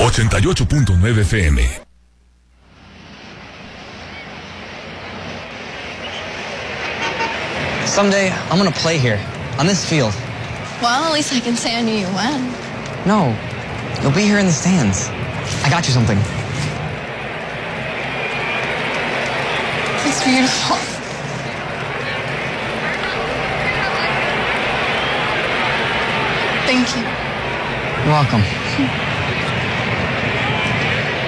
88.9 FM. Someday, I'm gonna play here, on this field. Well, at least I can say I knew you when. No, you'll be here in the stands. I got you something. It's beautiful. Thank you. You're welcome.